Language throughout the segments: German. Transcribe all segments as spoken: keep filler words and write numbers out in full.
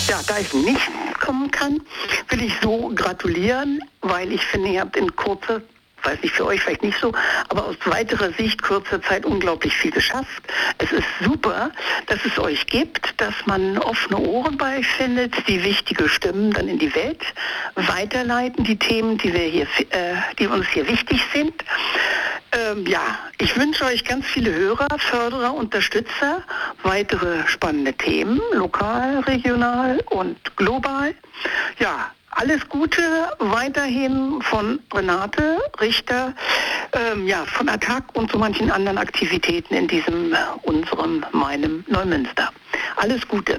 Ja, da ich nicht kommen kann, will ich so gratulieren, weil ich finde, ihr habt in kurzer, weiß nicht, für euch vielleicht nicht so, aber aus weiterer Sicht kurzer Zeit unglaublich viel geschafft. Es ist super, dass es euch gibt, dass man offene Ohren bei euch findet, die wichtige Stimmen dann in die Welt weiterleiten, die Themen, die wir hier, äh, die uns hier wichtig sind. Ähm, ja, ich wünsche euch ganz viele Hörer, Förderer, Unterstützer, weitere spannende Themen, lokal, regional und global. Ja, alles Gute weiterhin von Renate Richter, ähm, ja, von Attac und so manchen anderen Aktivitäten in diesem, äh, unserem, meinem Neumünster. Alles Gute.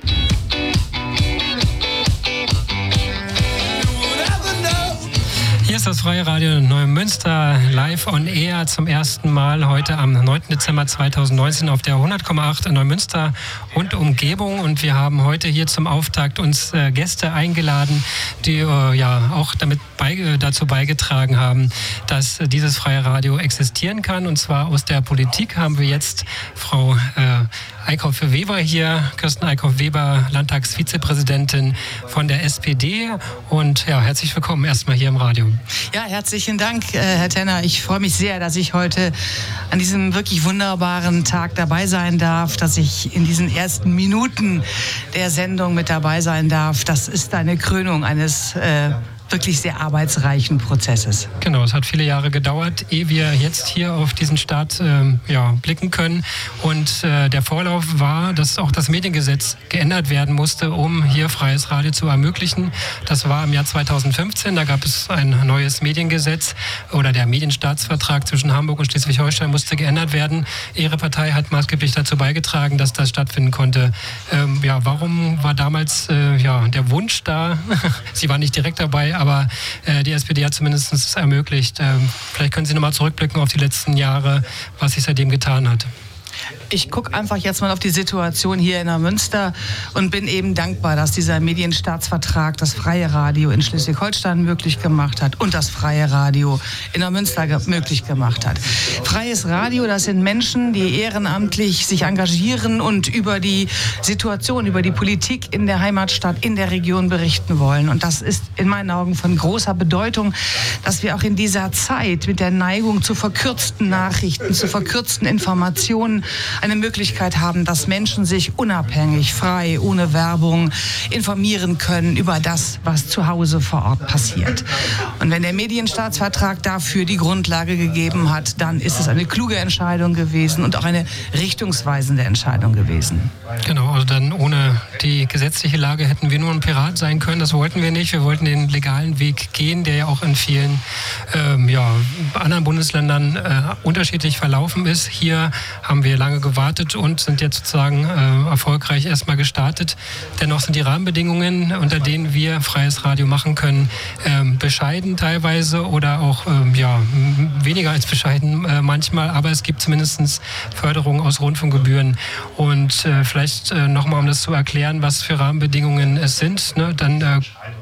Hier ist das Freie Radio Neumünster live on air zum ersten Mal heute am neunten Dezember zweitausendneunzehn auf der hundert Komma acht in Neumünster und Umgebung. Und wir haben heute hier zum Auftakt uns äh, Gäste eingeladen, die äh, ja auch damit bei, dazu beigetragen haben, dass äh, dieses Freie Radio existieren kann. Und zwar aus der Politik haben wir jetzt Frau äh, Eickhoff-Weber hier, Kirsten Eickhoff-Weber, Landtagsvizepräsidentin von der S P D. Und ja, herzlich willkommen erstmal hier im Radio. Ja, herzlichen Dank, äh, Herr Tenner. Ich freue mich sehr, dass ich heute an diesem wirklich wunderbaren Tag dabei sein darf, dass ich in diesen ersten Minuten der Sendung mit dabei sein darf. Das ist eine Krönung eines äh, wirklich sehr arbeitsreichen Prozesses. Genau, es hat viele Jahre gedauert, ehe wir jetzt hier auf diesen Start äh, ja, blicken können. Und äh, der Vorlauf war, dass auch das Mediengesetz geändert werden musste, um hier freies Radio zu ermöglichen. Das war im Jahr zweitausendfünfzehn, da gab es ein neues Mediengesetz oder der Medienstaatsvertrag zwischen Hamburg und Schleswig-Holstein musste geändert werden. Ihre Partei hat maßgeblich dazu beigetragen, dass das stattfinden konnte. Ähm, ja, warum war damals äh, ja, der Wunsch da? Sie war nicht direkt dabei, aber äh, die S P D hat zumindest es ermöglicht. Ähm, vielleicht können Sie nochmal zurückblicken auf die letzten Jahre, was sich seitdem getan hat. Ich gucke einfach jetzt mal auf die Situation hier in Neumünster und bin eben dankbar, dass dieser Medienstaatsvertrag das freie Radio in Schleswig-Holstein möglich gemacht hat und das freie Radio in Neumünster ge- möglich gemacht hat. Freies Radio, das sind Menschen, die ehrenamtlich sich engagieren und über die Situation, über die Politik in der Heimatstadt, in der Region berichten wollen. Und das ist in meinen Augen von großer Bedeutung, dass wir auch in dieser Zeit mit der Neigung zu verkürzten Nachrichten, zu verkürzten Informationen eine Möglichkeit haben, dass Menschen sich unabhängig, frei, ohne Werbung informieren können über das, was zu Hause vor Ort passiert. Und wenn der Medienstaatsvertrag dafür die Grundlage gegeben hat, dann ist es eine kluge Entscheidung gewesen und auch eine richtungsweisende Entscheidung gewesen. Genau, also dann ohne die gesetzliche Lage hätten wir nur ein Pirat sein können. Das wollten wir nicht. Wir wollten den legalen Weg gehen, der ja auch in vielen ähm, ja, anderen Bundesländern äh, unterschiedlich verlaufen ist. Hier haben wir lange gewartet und sind jetzt sozusagen äh, erfolgreich erstmal gestartet. Dennoch sind die Rahmenbedingungen, unter denen wir freies Radio machen können, ähm, bescheiden teilweise oder auch ähm, ja, weniger als bescheiden äh, manchmal, aber es gibt zumindest Förderung aus Rundfunkgebühren. Und äh, vielleicht äh, nochmal, um das zu erklären, was für Rahmenbedingungen es sind, ne, dann äh,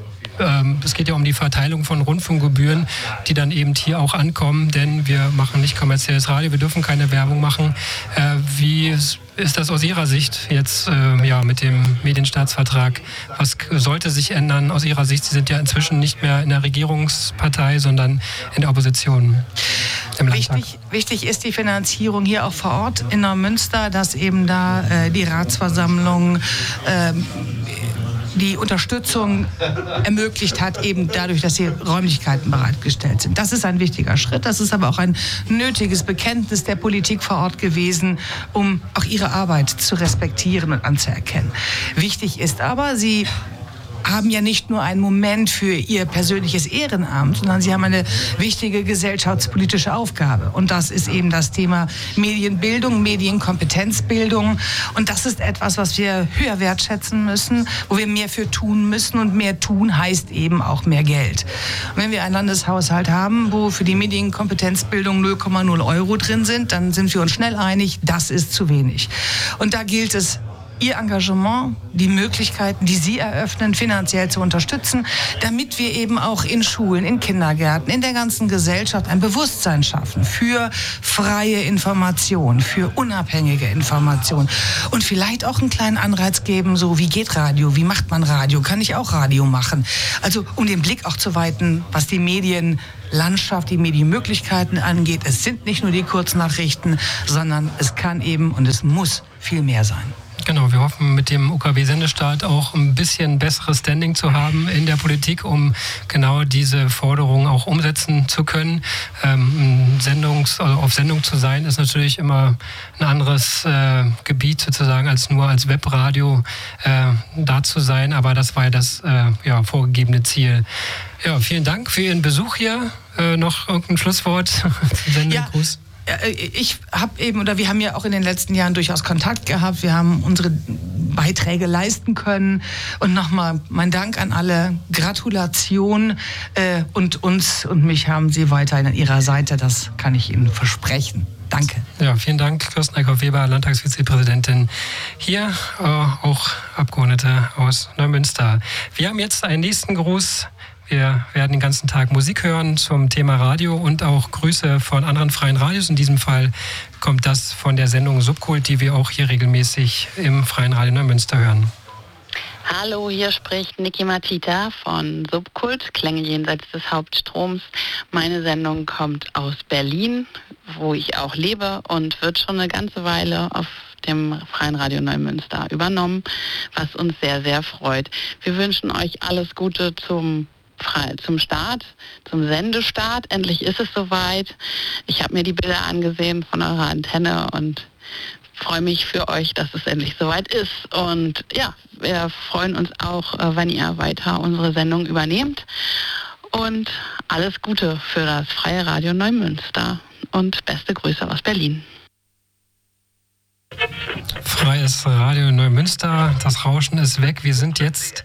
es geht ja um die Verteilung von Rundfunkgebühren, die dann eben hier auch ankommen, denn wir machen nicht kommerzielles Radio, wir dürfen keine Werbung machen. Äh, wie ist das aus Ihrer Sicht jetzt äh, ja, mit dem Medienstaatsvertrag? Was sollte sich ändern aus Ihrer Sicht? Sie sind ja inzwischen nicht mehr in der Regierungspartei, sondern in der Opposition. Wichtig, wichtig ist die Finanzierung hier auch vor Ort in Neumünster, dass eben da äh, die Ratsversammlung äh, die Unterstützung ermöglicht hat, eben dadurch, dass die Räumlichkeiten bereitgestellt sind. Das ist ein wichtiger Schritt. Das ist aber auch ein nötiges Bekenntnis der Politik vor Ort gewesen, um auch ihre Arbeit zu respektieren und anzuerkennen. Wichtig ist aber, sie haben ja nicht nur einen Moment für ihr persönliches Ehrenamt, sondern sie haben eine wichtige gesellschaftspolitische Aufgabe. Und das ist eben das Thema Medienbildung, Medienkompetenzbildung. Und das ist etwas, was wir höher wertschätzen müssen, wo wir mehr für tun müssen. Und mehr tun heißt eben auch mehr Geld. Und wenn wir einen Landeshaushalt haben, wo für die Medienkompetenzbildung null Komma null Euro drin sind, dann sind wir uns schnell einig, das ist zu wenig. Und da gilt es, Ihr Engagement, die Möglichkeiten, die Sie eröffnen, finanziell zu unterstützen, damit wir eben auch in Schulen, in Kindergärten, in der ganzen Gesellschaft ein Bewusstsein schaffen für freie Information, für unabhängige Information und vielleicht auch einen kleinen Anreiz geben, so wie geht Radio, wie macht man Radio, kann ich auch Radio machen? Also um den Blick auch zu weiten, was die Medienlandschaft, die Medienmöglichkeiten angeht. Es sind nicht nur die Kurznachrichten, sondern es kann eben und es muss viel mehr sein. Genau, wir hoffen mit dem U K W-Sendestart auch ein bisschen besseres Standing zu haben in der Politik, um genau diese Forderungen auch umsetzen zu können. Ähm, Sendungs, also auf Sendung zu sein, ist natürlich immer ein anderes äh, Gebiet sozusagen, als nur als Webradio äh, da zu sein. Aber das war ja das äh, ja, vorgegebene Ziel. Ja, vielen Dank für Ihren Besuch hier. Äh, noch irgendein Schlusswort zum Sendegruß? Ja. Ich habe eben, oder wir haben ja auch in den letzten Jahren durchaus Kontakt gehabt. Wir haben unsere Beiträge leisten können. Und nochmal mein Dank an alle. Gratulation. Äh, und uns und mich haben Sie weiterhin an Ihrer Seite. Das kann ich Ihnen versprechen. Danke. Ja, vielen Dank, Kirsten Eickhoff-Weber, Landtagsvizepräsidentin hier, äh, auch Abgeordnete aus Neumünster. Wir haben jetzt einen nächsten Gruß. Wir werden den ganzen Tag Musik hören zum Thema Radio und auch Grüße von anderen freien Radios. In diesem Fall kommt das von der Sendung Subkult, die wir auch hier regelmäßig im Freien Radio Neumünster hören. Hallo, hier spricht Niki Matita von Subkult, Klänge jenseits des Hauptstroms. Meine Sendung kommt aus Berlin, wo ich auch lebe und wird schon eine ganze Weile auf dem Freien Radio Neumünster übernommen, was uns sehr, sehr freut. Wir wünschen euch alles Gute zum zum Start, zum Sendestart. Endlich ist es soweit. Ich habe mir die Bilder angesehen von eurer Antenne und freue mich für euch, dass es endlich soweit ist. Und ja, wir freuen uns auch, wenn ihr weiter unsere Sendung übernehmt. Und alles Gute für das Freie Radio Neumünster und beste Grüße aus Berlin. Freies Radio Neumünster, das Rauschen ist weg. Wir sind jetzt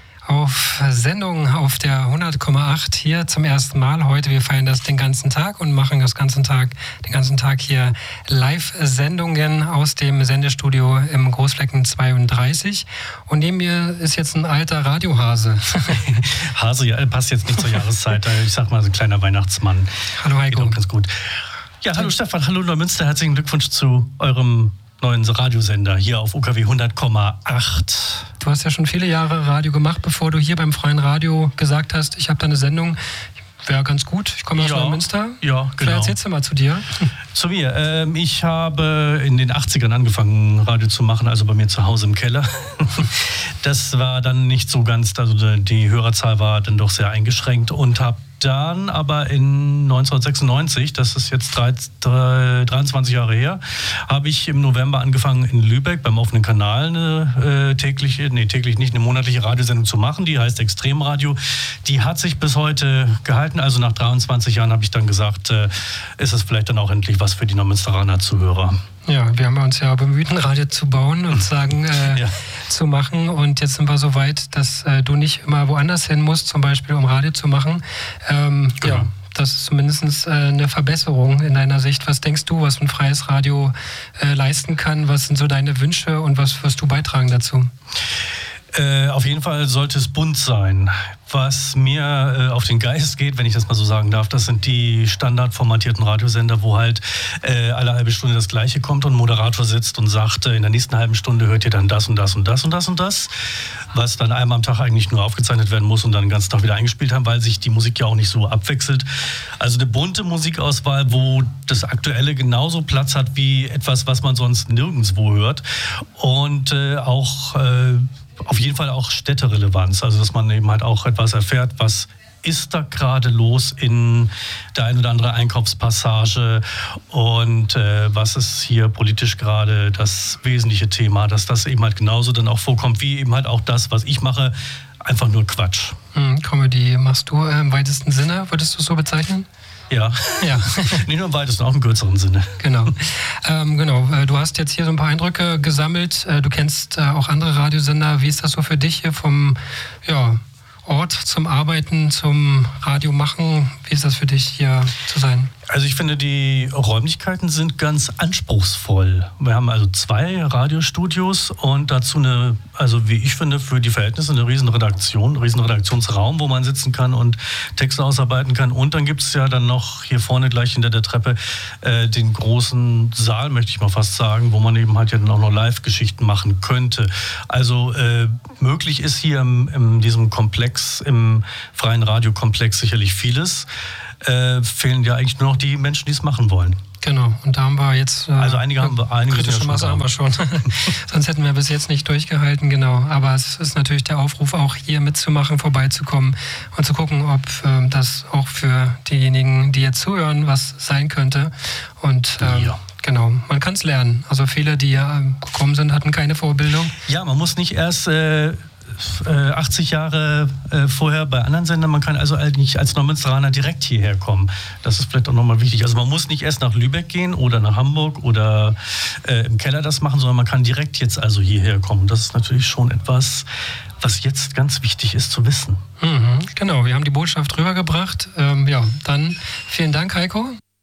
auf Sendung auf der hundert Komma acht hier zum ersten Mal heute. Wir feiern das den ganzen Tag und machen das ganzen Tag, den ganzen Tag hier Live-Sendungen aus dem Sendestudio im Großflecken zweiunddreißig. Und neben mir ist jetzt ein alter Radiohase. Hase, ja, passt jetzt nicht zur Jahreszeit. Ich sag mal, so ein kleiner Weihnachtsmann. Hallo Heiko. Geht auch ganz gut. Ja, hallo Stefan, hallo Neumünster. Herzlichen Glückwunsch zu eurem neuen Radiosender hier auf U K W hundert Komma acht. Du hast ja schon viele Jahre Radio gemacht, bevor du hier beim Freien Radio gesagt hast, ich habe da eine Sendung, wäre ganz gut, ich komme aus ja, Neumünster. Ja, genau. Vielleicht erzählst du mal zu dir. Zu mir. Ähm, ich habe in den achtzigern angefangen, Radio zu machen, also bei mir zu Hause im Keller. Das war dann nicht so ganz, also die Hörerzahl war dann doch sehr eingeschränkt und habe dann aber in neunzehnhundertsechsundneunzig, das ist jetzt dreiundzwanzig Jahre her, habe ich im November angefangen in Lübeck beim offenen Kanal eine äh, tägliche, nee täglich nicht, eine monatliche Radiosendung zu machen, die heißt Extremradio. Die hat sich bis heute gehalten, also nach dreiundzwanzig Jahren habe ich dann gesagt, äh, ist es vielleicht dann auch endlich was für die Neumünsteraner Zuhörer. Ja, wir haben uns ja bemüht, ein Radio zu bauen und sagen, äh, ja. zu machen. Und jetzt sind wir so weit, dass äh, du nicht immer woanders hin musst, zum Beispiel um Radio zu machen. Ähm, genau. Ja, das ist zumindest äh, eine Verbesserung in deiner Sicht. Was denkst du, was ein freies Radio äh, leisten kann? Was sind so deine Wünsche und was wirst du beitragen dazu? Äh, auf jeden Fall sollte es bunt sein. Was mir äh, auf den Geist geht, wenn ich das mal so sagen darf, das sind die standardformatierten Radiosender, wo halt äh, alle halbe Stunde das Gleiche kommt und ein Moderator sitzt und sagt, äh, in der nächsten halben Stunde hört ihr dann das und das und das und das und das, was dann einmal am Tag eigentlich nur aufgezeichnet werden muss und dann den ganzen Tag wieder eingespielt haben, weil sich die Musik ja auch nicht so abwechselt. Also eine bunte Musikauswahl, wo das Aktuelle genauso Platz hat wie etwas, was man sonst nirgendwo hört und äh, auch äh, auf jeden Fall auch Städterelevanz, also dass man eben halt auch etwas erfährt, was ist da gerade los in der ein oder andere Einkaufspassage und äh, was ist hier politisch gerade das wesentliche Thema, dass das eben halt genauso dann auch vorkommt, wie eben halt auch das, was ich mache, einfach nur Quatsch. Hm, Comedy machst du äh, im weitesten Sinne, würdest du es so bezeichnen? Ja, ja. Nicht nur im weitesten, auch im kürzeren Sinne. Genau. Ähm, genau. Du hast jetzt hier so ein paar Eindrücke gesammelt. Du kennst äh, auch andere Radiosender. Wie ist das so für dich hier vom, ja, Ort zum Arbeiten, zum Radio machen? Wie ist das für dich, hier zu sein? Also ich finde, die Räumlichkeiten sind ganz anspruchsvoll. Wir haben also zwei Radiostudios und dazu eine, also wie ich finde, für die Verhältnisse eine riesen Redaktion, einen riesen Redaktionsraum, wo man sitzen kann und Texte ausarbeiten kann. Und dann gibt es ja dann noch hier vorne gleich hinter der Treppe äh, den großen Saal, möchte ich mal fast sagen, wo man eben halt ja dann auch noch Live-Geschichten machen könnte. Also äh, möglich ist hier im, in diesem Komplex, im freien Radiokomplex sicherlich vieles. Äh, fehlen ja eigentlich nur noch die Menschen, die es machen wollen. Genau, und da haben wir jetzt... Äh, also einige haben wir, einige kritische Masse haben wir schon. Sonst hätten wir bis jetzt nicht durchgehalten, genau. Aber es ist natürlich der Aufruf, auch hier mitzumachen, vorbeizukommen und zu gucken, ob äh, das auch für diejenigen, die jetzt zuhören, was sein könnte. Und ähm, ja. Genau, man kann es lernen. Also viele, die ja gekommen sind, hatten keine Vorbildung. Ja, man muss nicht erst... Äh achtzig Jahre äh, vorher bei anderen Sendern. Man kann also eigentlich als Neumünsteraner direkt hierher kommen. Das ist vielleicht auch nochmal wichtig. Also man muss nicht erst nach Lübeck gehen oder nach Hamburg oder äh, im Keller das machen, sondern man kann direkt jetzt also hierher kommen. Das ist natürlich schon etwas, was jetzt ganz wichtig ist zu wissen. Mhm, genau, wir haben die Botschaft rübergebracht. Ähm, ja, dann vielen Dank, Heiko.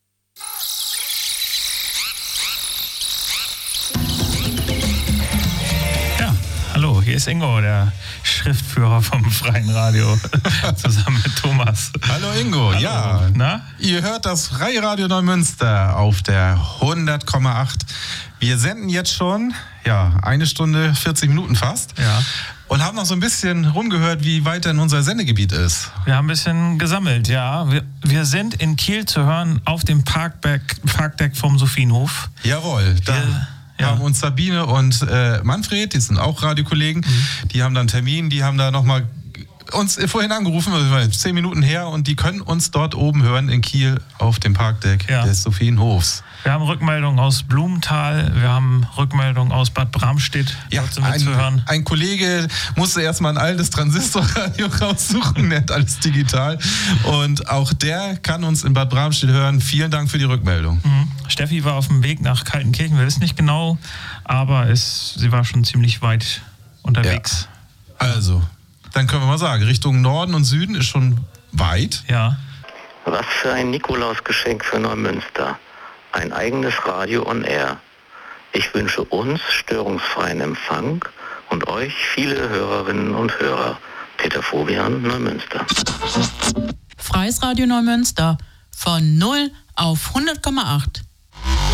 Hallo, hier ist Ingo, der Schriftführer vom Freien Radio, zusammen mit Thomas. Hallo Ingo, Hallo. Ja. Na? Ihr hört das Freie Radio Neumünster auf der hundert Komma acht. Wir senden jetzt schon, ja, eine Stunde, vierzig Minuten fast. Ja. Und haben noch so ein bisschen rumgehört, wie weit denn unser Sendegebiet ist. Wir haben ein bisschen gesammelt, ja. Wir, wir sind in Kiel zu hören auf dem Parkdeck, Parkdeck vom Sophienhof. Jawohl, da... Wir, Ja. haben uns Sabine und äh, Manfred, die sind auch Radiokollegen, mhm. die haben dann einen Termin, die haben da nochmal uns vorhin angerufen, zehn Minuten her, und die können uns dort oben hören in Kiel auf dem Parkdeck ja. des Sophienhofs. Wir haben Rückmeldungen aus Blumenthal, wir haben Rückmeldungen aus Bad Bramstedt. Ja, ein, ein Kollege musste erstmal ein altes Transistorradio raussuchen, nennt alles digital. Und auch der kann uns in Bad Bramstedt hören. Vielen Dank für die Rückmeldung. Mhm. Steffi war auf dem Weg nach Kaltenkirchen, wir wissen nicht genau, aber es, sie war schon ziemlich weit unterwegs. Ja. Also, dann können wir mal sagen, Richtung Norden und Süden ist schon weit. Ja. Was für ein Nikolausgeschenk für Neumünster. Ein eigenes Radio on Air. Ich wünsche uns störungsfreien Empfang und euch viele Hörerinnen und Hörer. Peter Fobian, Neumünster. Freies Radio Neumünster von null auf hundert Komma acht.